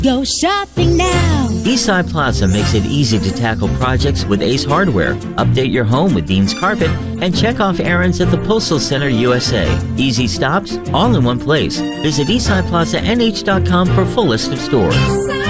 Go shopping now. Eastside Plaza makes it easy to tackle projects with Ace Hardware. Update your home with Dean's Carpet and check off errands at the Postal Center USA. Easy stops, all in one place. Visit EastsidePlazaNH.com for full list of stores.